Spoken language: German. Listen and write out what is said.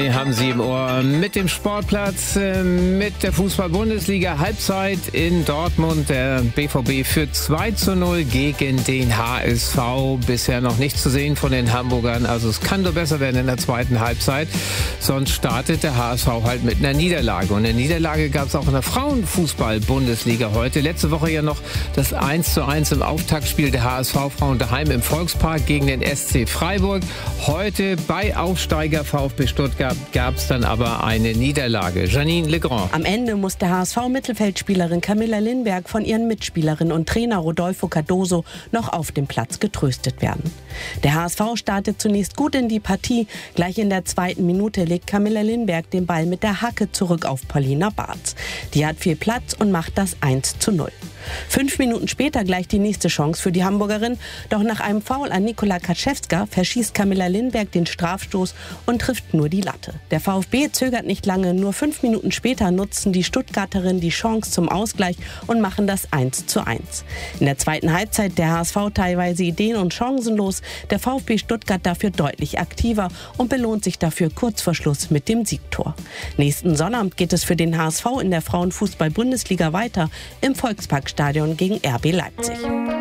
Wir haben Sie im Ohr mit dem Sportplatz, mit der Fußball-Bundesliga. Halbzeit in Dortmund. Der BVB führt 2:0 gegen den HSV. Bisher noch nichts zu sehen von den Hamburgern. Also es kann nur besser werden in der zweiten Halbzeit. Sonst startet der HSV halt mit einer Niederlage. Und eine Niederlage gab es auch in der Frauenfußball-Bundesliga heute. Letzte Woche ja noch das 1:1 im Auftaktspiel der HSV-Frauen daheim im Volkspark gegen den SC Freiburg. Heute bei Aufsteiger VfB Stuttgart gab es dann aber eine Niederlage. Janine Legrand. Am Ende musste HSV-Mittelfeldspielerin Camilla Lindberg von ihren Mitspielerinnen und Trainer Rodolfo Cardoso noch auf dem Platz getröstet werden. Der HSV startet zunächst gut in die Partie. Gleich in der zweiten Minute legt Camilla Lindberg den Ball mit der Hacke zurück auf Paulina Bartz. Die hat viel Platz und macht das 1:0. 5 Minuten später gleich die nächste Chance für die Hamburgerin. Doch nach einem Foul an Nikola Kaczewska verschießt Camilla Lindberg den Strafstoß und trifft nur die Latte. Der VfB zögert nicht lange. Nur 5 Minuten später nutzen die Stuttgarterinnen die Chance zum Ausgleich und machen das 1:1. In der zweiten Halbzeit der HSV teilweise ideen- und chancenlos. Der VfB Stuttgart dafür deutlich aktiver und belohnt sich dafür kurz vor Schluss mit dem Siegtor. Nächsten Sonnabend geht es für den HSV in der Frauenfußball-Bundesliga weiter im Volksparkstadion gegen RB Leipzig.